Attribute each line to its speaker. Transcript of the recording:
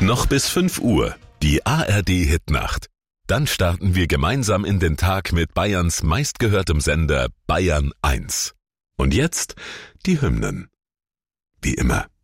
Speaker 1: Noch bis 5 Uhr, die ARD-Hitnacht. Dann starten wir gemeinsam in den Tag mit Bayerns meistgehörtem Sender Bayern 1. Und jetzt die Hymnen. Wie immer.